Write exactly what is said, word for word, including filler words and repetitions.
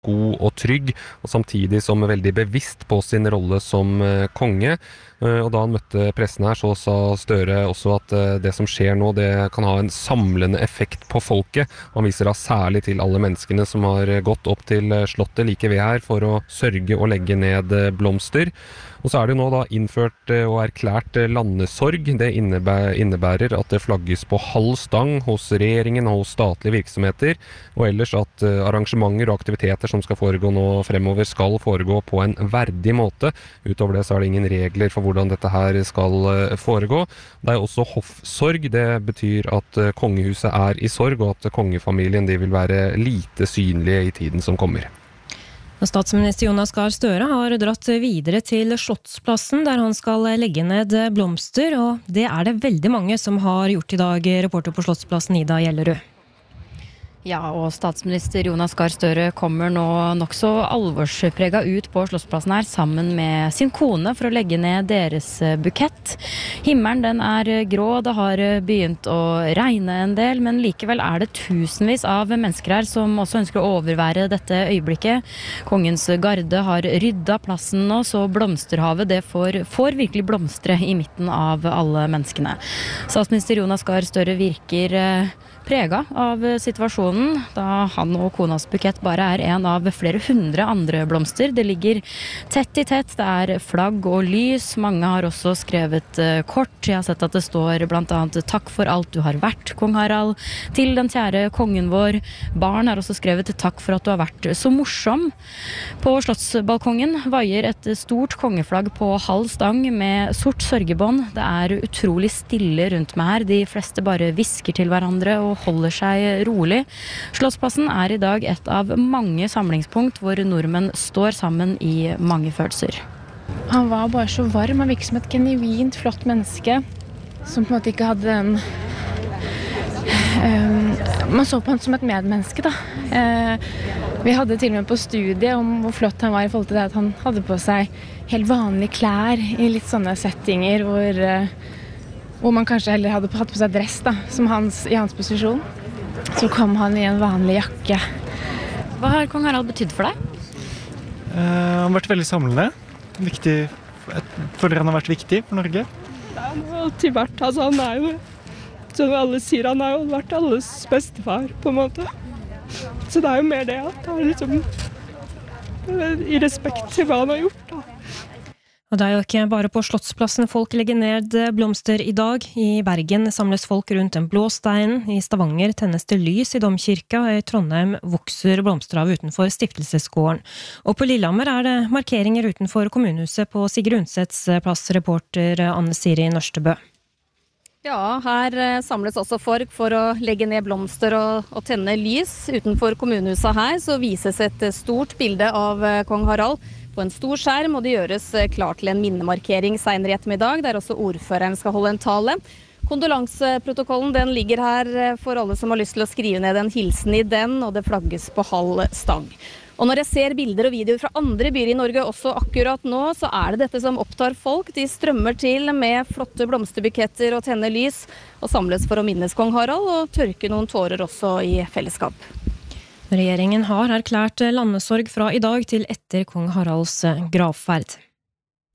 god og trygg, og samtidig som veldig bevisst på sin rolle som konge. Og da han møtte pressen her, så sa Støre også at det som skjer nå, det kan ha en samlende effekt på folket. Han viser da særlig til alle menneskene som har gått opp til slottet like ved her for å sørge og legge ned blomster. Og så er det nå da innført og erklært landesorg. Det innebærer at det flagges på halv stang hos regjeringen og hos statlige virksomheter, og ellers at arrangementer og aktiviteter som skal foregå nå fremover skal foregå på en verdig måte. Utover det så er det ingen regler for hvordan dette her skal foregå. Det er også hoffsorg. Det betyr at kongehuset er i sorg, og at kongefamilien de vil være lite synlige i tiden som kommer. Statsminister Jonas Gahr Støre har dratt videre til Slottsplassen, der han skal legge ned blomster, og det er det veldig mange som har gjort i dag, reporter på Slottsplassen Ida Gjellerud. Ja, og statsminister Jonas Gahr Støre kommer nå nok så alvorsprega ut på Slottsplassen her, sammen med sin kone for å legge ned deres bukett. Himmelen den er grå, det har begynt å regne en del, men likevel er det tusenvis av mennesker her som også ønsker å overvære dette øyeblikket. Kongens garde har ryddet plassen nå, så blomsterhavet det får, får virkelig blomstre i midten av alle menneskene. Statsminister Jonas Gahr Støre virker prega av situasjonen, da han og konas bukett bare er en av flere hundre andre blomster. Det ligger tett i tett, det er flagg og lys, mange har også skrevet kort. Jeg har sett at det står blant annet «Takk for alt du har vært, kong Harald», til den kjære kongen vår. Barn har også skrevet «Takk for at du har vært så morsom». På slottsbalkongen vaier et stort kongeflagg på halv stang med sort sørgebånd. Det er utrolig stille rundt meg her, de fleste bare hvisker til hverandre og holder seg rolig. Slottsplassen er i dag et av mange samlingspunkt hvor nordmenn står sammen i mange følelser. Han var bare så varm, han virket som et genuint flott menneske, som på en måte ikke hadde den... Um, man så på han som et medmenneske da. Uh, vi hadde til og med på studiet om hvor flott han var i forhold til det at han hadde på seg helt vanlige klær i litt sånne settinger hvor... Uh, hvor man kanskje heller hadde hatt på seg dress da, som hans, i hans posisjon. Så kom han i en vanlig jakke. Hva har kong Harald betydd for deg? Uh, han har vært veldig samlende. Viktig, jeg føler han har vært viktig for Norge. Ja, han har alltid vært, altså han er jo, som alle sier, han har jo vært alles bestefar på en måte. Så det er jo mer det at han er liksom i respekt til hva han har gjort da. Og det er jo ikke bare på Slottsplassen folk legger ned blomster i dag. I Bergen samles folk rundt en blå stein. I Stavanger tennes det lys i Domkirka, og i Trondheim vokser blomsterhav utenfor Stiftelsesgården. Og på Lillehammer er det markeringer utenfor kommunehuset på Sigrid Undsets plass, reporter Anne Siri Nørstebø. Ja, her samles også folk for å legge ned blomster og, og tenne lys. Utenfor kommunehuset her så vises et stort bilde av kong Harald på en stor skjerm, og det gjøres klar til en minnemarkering senere i ettermiddag, der også ordføreren skal holde en tale. Kondolanseprotokollen den ligger her for alle som har lyst til å skrive ned en hilsen i den, og det flagges på halv stang. Og når jeg ser bilder og videoer fra andre byer i Norge også akkurat nå, så er det dette som opptar folk. De strømmer til med flotte blomsterbuketter og tenner lys, og samles for å minnes kong Harald, og tørke noen tårer også i fellesskap. Regjeringen har erklært landesorg fra i dag til etter kong Haralds gravferd.